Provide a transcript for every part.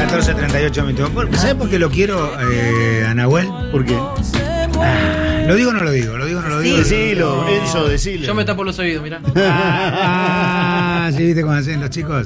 14:38 minutos. ¿Sabes por qué lo quiero, a Nahuel? ¿Por qué? ¿Lo digo o no lo digo? ¿Lo digo o no lo digo? Decilo, Enzo, decilo. Yo me tapo los oídos, mirá. Sí, viste cómo hacen los chicos.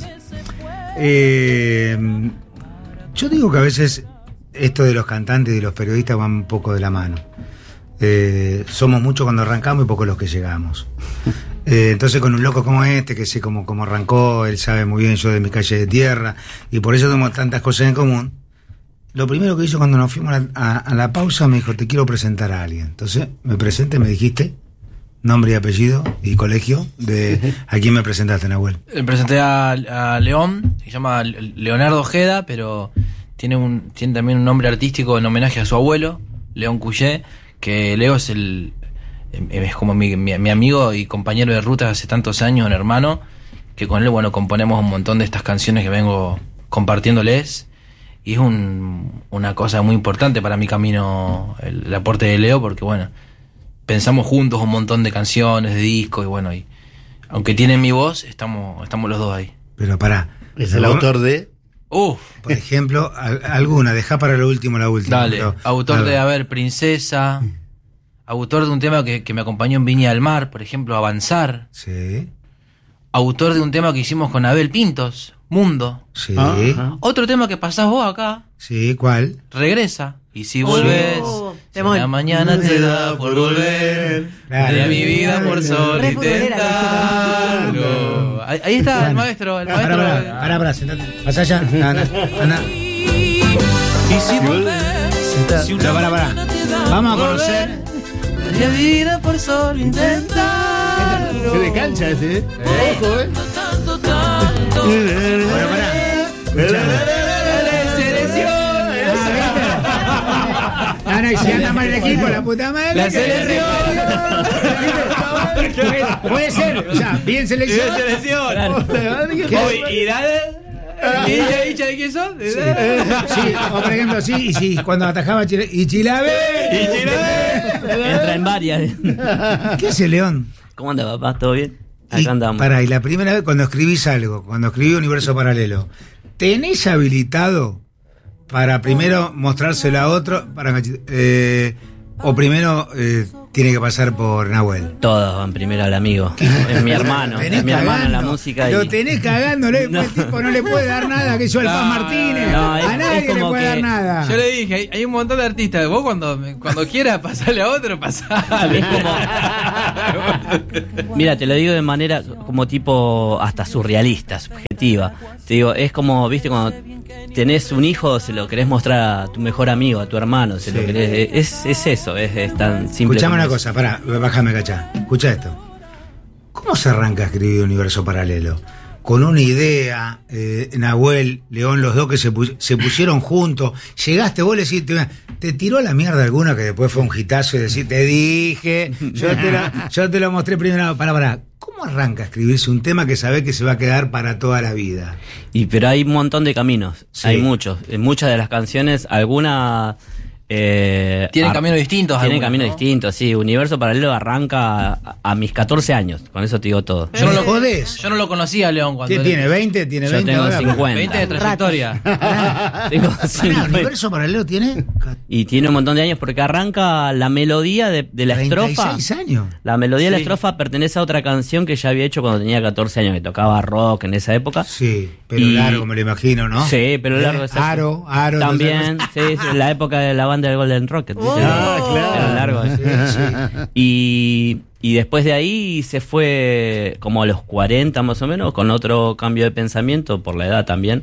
Yo digo que a veces esto de los cantantes y de los periodistas van un poco de la mano. Somos muchos cuando arrancamos y pocos los que llegamos. Entonces con un loco como este, que sé cómo arrancó, él sabe muy bien, yo de mi calle de tierra, y por eso tenemos tantas cosas en común. Lo primero que hizo cuando nos fuimos a la pausa, me dijo, te quiero presentar a alguien. Entonces me presenté, me dijiste nombre y apellido y colegio de a quién me presentaste, Nahuel. Le presenté a León, se llama Leonardo Ojeda, pero tiene también un nombre artístico en homenaje a su abuelo, León Cuyé, que Leo es como mi amigo y compañero de ruta hace tantos años, un hermano, que con él, bueno, componemos un montón de estas canciones que vengo compartiéndoles, y es una cosa muy importante para mi camino, el aporte de Leo, porque bueno, pensamos juntos un montón de canciones, de discos, y bueno, y aunque tiene mi voz, estamos los dos ahí. Pero pará. ¿Es el autor de? Por ejemplo, alguna, dejá para lo último la última. Dale, pero, autor de, Princesa, autor de un tema que me acompañó en Viña del Mar, por ejemplo, Avanzar. Sí. Autor de un tema que hicimos con Abel Pintos, Mundo. Sí. Otro tema que pasás vos acá. Sí, ¿cuál? Regresa. Y si volvés, si la mañana te da por volver, de mi vida por solo intentarlo. Ahí está el maestro. Pará, sentate. Pasá allá. Anda. Y si volvés, si una mañana te da vamos a por conocer. volver, de mi vida por solo intentarlo. Qué de cancha ese, Ojo, Bueno, pará. No, y si anda mal el equipo, la puta madre. La selección. Puede ser, o sea, bien selección. ¿Y dale? ¿Y de quién sos? Sí, o por ejemplo, sí, y sí, cuando atajaba y Chilabe. Entra en varias. ¿Qué hace León? ¿Cómo anda, papá? ¿Todo bien? Acá andamos. Y la primera vez cuando escribís algo, cuando escribí Universo Paralelo, ¿tenés habilitado para primero mostrárselo a otro? O primero tiene que pasar por Nahuel. Todos van primero al amigo. Es mi hermano. Es mi hermano en la música. Lo tenés cagándole, no. El tipo no le puede dar nada, que yo al Paz Martínez. A nadie le puede dar nada. Yo le dije, hay un montón de artistas. Vos cuando quieras pasarle a otro, pasale. Es como, mira, te lo digo de manera como tipo hasta surrealista, subjetiva. Te digo, es como, viste, cuando tenés un hijo, se lo querés mostrar a tu mejor amigo, a tu hermano, se lo querés, es eso, es tan simple. Escuchame una cosa, pará, bájame cachá. Escucha esto. ¿Cómo se arranca a escribir Universo Paralelo? Con una idea, Nahuel, León, los dos que se pusieron juntos. Llegaste vos, le decís, te tiró a la mierda alguna que después fue un hitazo y decir, te dije, yo te lo mostré primero. Pará. ¿Cómo arranca a escribirse un tema que sabe que se va a quedar para toda la vida? Pero hay un montón de caminos, sí. Hay muchos. En muchas de las canciones, algunas... tienen caminos distintos. Tienen caminos distintos, sí. Universo Paralelo arranca a mis 14 años. Con eso te digo todo. Yo no lo conocía, León. ¿Qué tiene? ¿20? ¿Tiene 20? Yo tengo 50. 20 de trayectoria. Tengo 50. ¿Universo Paralelo tiene? Y tiene un montón de años porque arranca la melodía de la estrofa. 36 años. La melodía de la estrofa pertenece a otra canción que ya había hecho cuando tenía 14 años, que tocaba rock en esa época. Sí, pero largo me lo imagino, ¿no? Sí, pero largo. Aro. También, sí, la época de la banda del Golden Rocket. Claro. Era largo. Sí. Y después de ahí se fue como a los 40 más o menos, con otro cambio de pensamiento, por la edad también.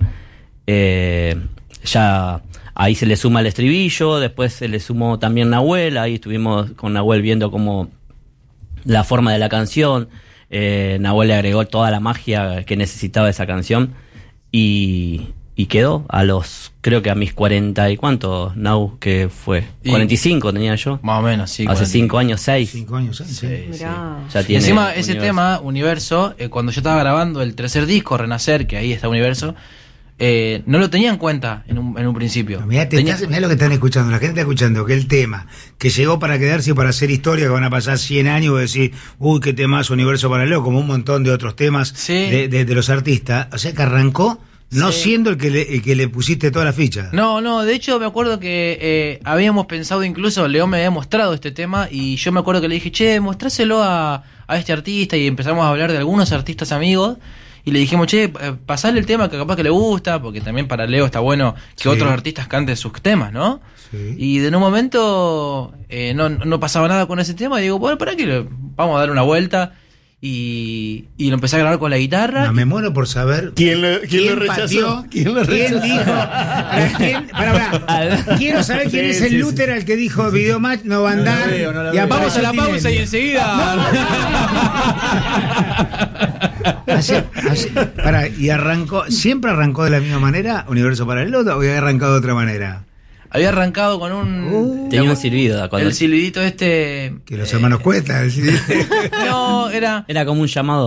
Ya ahí se le suma el estribillo, después se le sumó también Nahuel, ahí estuvimos con Nahuel viendo como la forma de la canción. Nahuel le agregó toda la magia que necesitaba esa canción y quedó creo que a mis 40 y cuánto, Nau, que fue 45 tenía yo. Más o menos, sí. Hace 5 años, 6. 5 años, 6. Sí. Ya tiene encima, Universo. ese tema, Universo, cuando yo estaba grabando el tercer disco, Renacer, que ahí está Universo, no lo tenía en cuenta en un principio. Mirá lo que están escuchando, la gente está escuchando que el tema que llegó para quedarse y para hacer historia, que van a pasar 100 años y decir, uy, qué temazo Universo Paralelo, como un montón de otros temas de los artistas. O sea que arrancó No Sí. siendo el que le pusiste toda la ficha. No, de hecho me acuerdo que habíamos pensado incluso, León me había mostrado este tema y yo me acuerdo que le dije, che, mostráselo a este artista y empezamos a hablar de algunos artistas amigos y le dijimos, che, pasale el tema que capaz que le gusta, porque también para Leo está bueno que Sí. otros artistas canten sus temas, ¿no? Sí. Y de un momento no pasaba nada con ese tema y digo, bueno, ¿para qué? Vamos a dar una vuelta y lo empecé a grabar con la guitarra. No, me muero por saber ¿Quién lo rechazó? pateó, ¿Quién lo ¿Quién rechazó? dijo? Pará. Quiero saber quién Sí, es el sí, Luther al que dijo Videomatch no va a andar. no la y veo. Vamos a la apareció pausa y Tinelli. enseguida... Pará, y arrancó, ¿siempre arrancó de la misma manera, Universo Paralelo, o había arrancado de otra manera? Había arrancado con un... Tenía un silbido. Cuando El silbidito este... Que los hermanos Cuesta. No, era... era como un llamado.